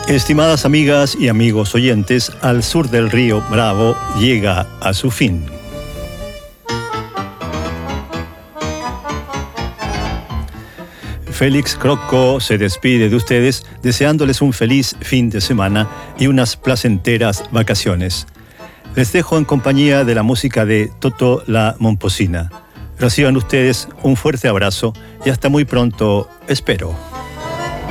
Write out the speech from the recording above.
Estimadas amigas y amigos oyentes, Al sur del río Bravo llega a su fin. Félix Croco se despide de ustedes deseándoles un feliz fin de semana y unas placenteras vacaciones. Les dejo en compañía de la música de Toto La Momposina. Reciban ustedes un fuerte abrazo y hasta muy pronto, espero.